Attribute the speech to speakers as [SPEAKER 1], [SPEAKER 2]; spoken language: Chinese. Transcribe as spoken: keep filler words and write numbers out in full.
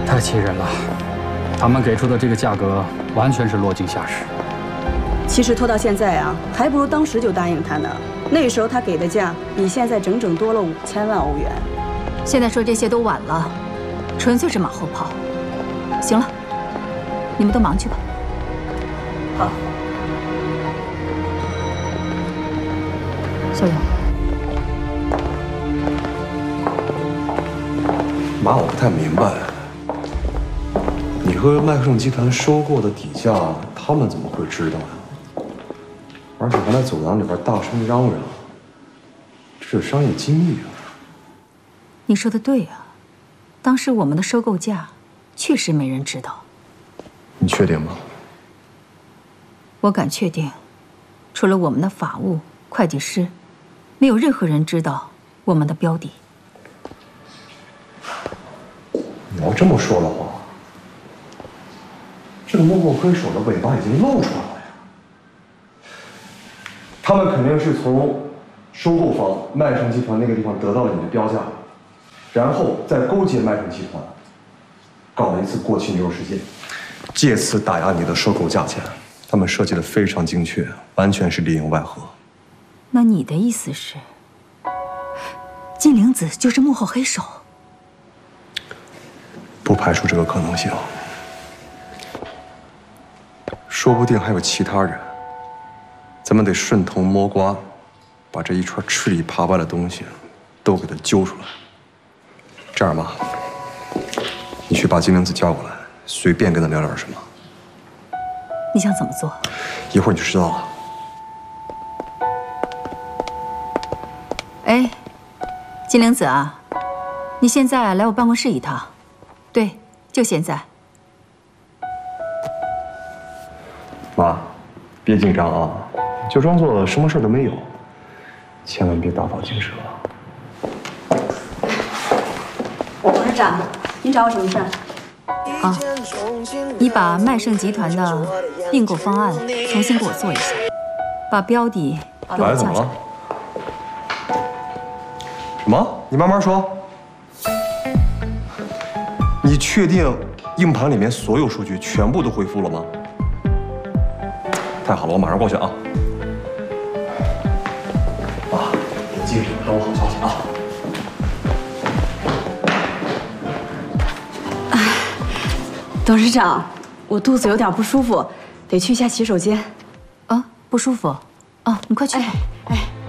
[SPEAKER 1] 太气人了！他们给出的这个价格完全是落井下石。
[SPEAKER 2] 其实拖到现在啊，还不如当时就答应他呢。那时候他给的价比现在整整多了五千万欧元。
[SPEAKER 3] 现在说这些都晚了，纯粹是马后炮。行了，你们都忙去吧。
[SPEAKER 2] 好。
[SPEAKER 3] 小勇。
[SPEAKER 4] 妈，我不太明白，你和麦克盛集团收购的底价，他们怎么会知道呀？而且还在走廊里边大声嚷嚷，这是商业机密啊！
[SPEAKER 3] 你说的对啊，当时我们的收购价确实没人知道。
[SPEAKER 4] 你确定吗？
[SPEAKER 3] 我敢确定，除了我们的法务、会计师，没有任何人知道我们的标的。
[SPEAKER 4] 你要这么说的话，这个幕后黑手的尾巴已经露出来了呀！他们肯定是从收购方麦盛集团那个地方得到了你的标价，然后再勾结麦盛集团，搞了一次过期牛肉事件，借此打压你的收购价钱。他们设计的非常精确，完全是里应外合。
[SPEAKER 3] 那你的意思是，金灵子就是幕后黑手？
[SPEAKER 4] 不排除这个可能性，说不定还有其他人。咱们得顺藤摸瓜，把这一串吃里扒外的东西都给他揪出来。这样吧，你去把金灵子叫过来，随便跟他聊点什么。
[SPEAKER 3] 你想怎么做？
[SPEAKER 4] 一会儿你就知道了。
[SPEAKER 3] 哎，金灵子啊，你现在来我办公室一趟。 对，就现在。
[SPEAKER 4] 妈，别紧张啊，就装作什么事都没有，千万别大放惊蛇。
[SPEAKER 2] 董事长，您找我什么事儿？
[SPEAKER 3] 啊，你把麦盛集团的并购方案重新给我做一下，把标的给我加上。
[SPEAKER 4] 什么？你慢慢说。 你确定硬盘里面所有数据全部都恢复了吗？太好了，我马上过去啊！啊，别记着，等我好消息
[SPEAKER 2] 啊！哎，董事长，我肚子有点不舒服，得去一下洗手间。
[SPEAKER 3] 啊，不舒服？啊，你快去吧。哎